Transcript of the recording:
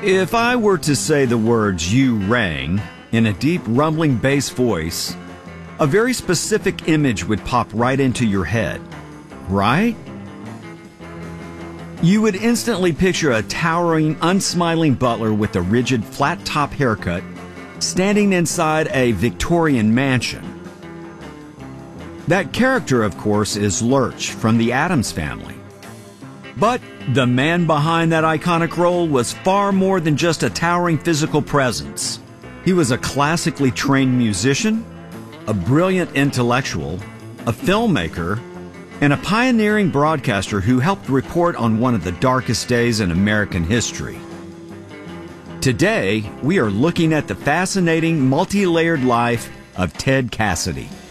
If I were to say the words "you rang" in a deep rumbling bass voice, a very specific image would pop right into your head, right? You would instantly picture a towering, unsmiling butler with a rigid, flat-top haircut standing inside a Victorian mansion. That character, of course, is Lurch from the Addams Family. But the man behind that iconic role was far more than just a towering physical presence. He was a classically trained musician, a brilliant intellectual, a filmmaker, and a pioneering broadcaster who helped report on one of the darkest days in American history. Today, we are looking at the fascinating, multi-layered life of Ted Cassidy.